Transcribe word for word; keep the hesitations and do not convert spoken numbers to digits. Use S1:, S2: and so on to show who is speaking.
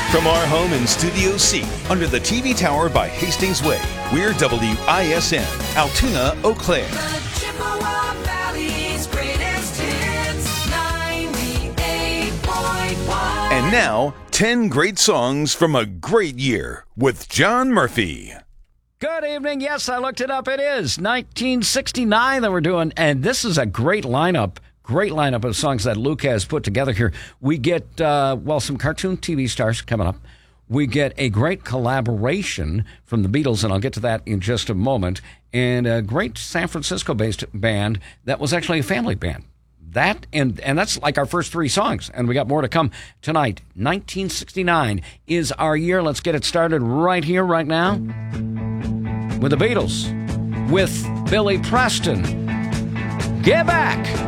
S1: From our home in Studio C, under the T V tower by Hastings Way, we're W I S N, Altoona, Eau Claire.
S2: The Chippewa Valley's greatest hits, ninety-eight point one.
S1: And now, ten great songs from a great year with John Murphy.
S3: Good evening. Yes, I looked it up. It is nineteen sixty-nine that we're doing, and this is a great lineup. Great lineup of songs that Luke has put together here. We get, uh, well, some cartoon T V stars coming up. We get a great collaboration from the Beatles, and I'll get to that in just a moment, and a great San Francisco-based band that was actually a family band. That, and, and that's like our first three songs, and we got more to come tonight. nineteen sixty-nine is our year. Let's get it started right here, right now, with the Beatles, with Billy Preston. Get back!